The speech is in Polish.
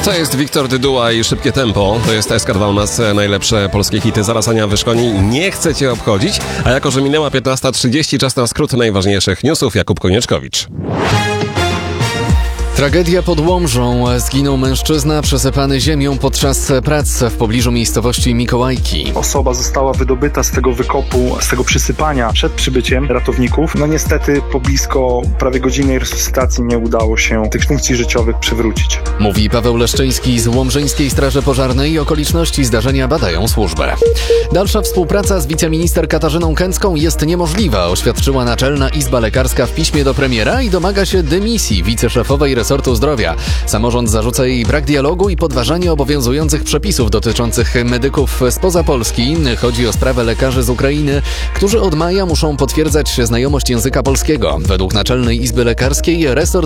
To jest Wiktor Dyduła i Szybkie Tempo. To jest SK2 u nas najlepsze polskie hity. Zaraz Ania wyszkoni. Nie chcę cię obchodzić. A jako, że minęła 15:30, czas na skrót najważniejszych newsów. Jakub Konieczkowicz. Tragedia pod Łomżą. Zginął mężczyzna przesypany ziemią podczas prac w pobliżu miejscowości Mikołajki. Osoba została wydobyta z tego wykopu, z tego przysypania przed przybyciem ratowników. No niestety po blisko prawie godzinnej resuscytacji nie udało się tych funkcji życiowych przywrócić. Mówi Paweł Leszczyński z Łomżyńskiej Straży Pożarnej. Okoliczności zdarzenia badają służbę. Dalsza współpraca z wiceminister Katarzyną Kęcką jest niemożliwa, oświadczyła Naczelna Izba Lekarska w piśmie do premiera i domaga się dymisji wiceszefowej resortu zdrowia. Samorząd zarzuca jej brak dialogu i podważanie obowiązujących przepisów dotyczących medyków spoza Polski. Chodzi o sprawę lekarzy z Ukrainy, którzy od maja muszą potwierdzać znajomość języka polskiego. Według Naczelnej Izby Lekarskiej resort